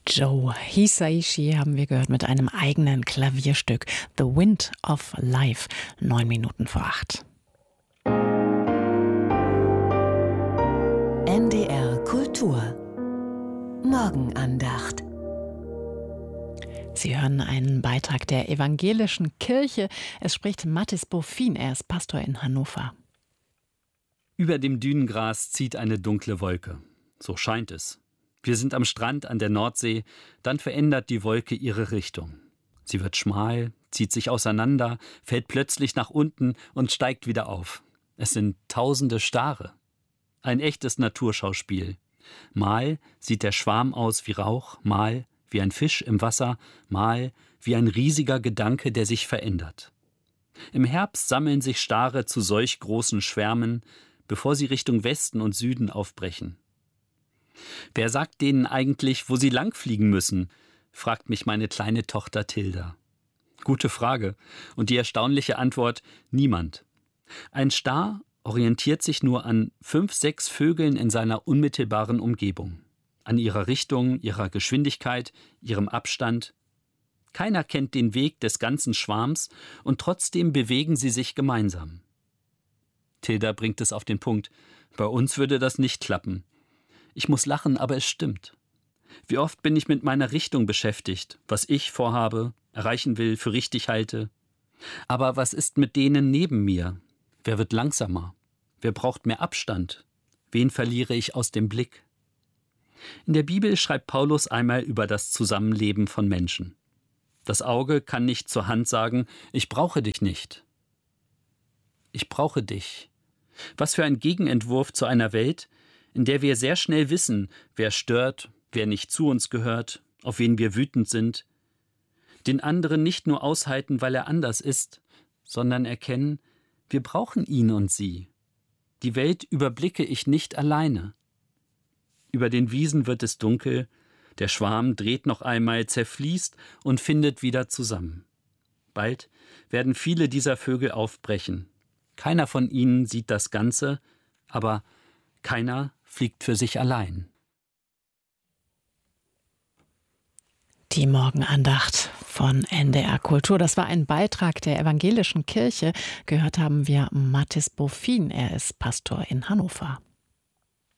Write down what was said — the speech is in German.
Joe Hisaishi haben wir gehört mit einem eigenen Klavierstück. The Wind of Life, 9 Minuten vor 8. NDR Kultur Morgenandacht. Sie hören einen Beitrag der Evangelischen Kirche. Es spricht Mathis Boffin, er ist Pastor in Hannover. Über dem Dünengras zieht eine dunkle Wolke. So scheint es. Wir sind am Strand an der Nordsee, dann verändert die Wolke ihre Richtung. Sie wird schmal, zieht sich auseinander, fällt plötzlich nach unten und steigt wieder auf. Es sind tausende Stare. Ein echtes Naturschauspiel. Mal sieht der Schwarm aus wie Rauch, mal wie ein Fisch im Wasser, mal wie ein riesiger Gedanke, der sich verändert. Im Herbst sammeln sich Stare zu solch großen Schwärmen, bevor sie Richtung Westen und Süden aufbrechen. Wer sagt denen eigentlich, wo sie langfliegen müssen, fragt mich meine kleine Tochter Tilda. Gute Frage und die erstaunliche Antwort: niemand. Ein Star orientiert sich nur an 5, 6 Vögeln in seiner unmittelbaren Umgebung. An ihrer Richtung, ihrer Geschwindigkeit, ihrem Abstand. Keiner kennt den Weg des ganzen Schwarms und trotzdem bewegen sie sich gemeinsam. Tilda bringt es auf den Punkt. Bei uns würde das nicht klappen. Ich muss lachen, aber es stimmt. Wie oft bin ich mit meiner Richtung beschäftigt, was ich vorhabe, erreichen will, für richtig halte. Aber was ist mit denen neben mir? Wer wird langsamer? Wer braucht mehr Abstand? Wen verliere ich aus dem Blick? In der Bibel schreibt Paulus einmal über das Zusammenleben von Menschen. Das Auge kann nicht zur Hand sagen: ich brauche dich nicht. Ich brauche dich. Was für ein Gegenentwurf zu einer Welt, in der wir sehr schnell wissen, wer stört, wer nicht zu uns gehört, auf wen wir wütend sind. Den anderen nicht nur aushalten, weil er anders ist, sondern erkennen, wir brauchen ihn und sie. Die Welt überblicke ich nicht alleine. Über den Wiesen wird es dunkel, der Schwarm dreht noch einmal, zerfließt und findet wieder zusammen. Bald werden viele dieser Vögel aufbrechen. Keiner von ihnen sieht das Ganze, aber keiner fliegt für sich allein. Die Morgenandacht von NDR Kultur. Das war ein Beitrag der Evangelischen Kirche. Gehört haben wir Mathis Boffin. Er ist Pastor in Hannover.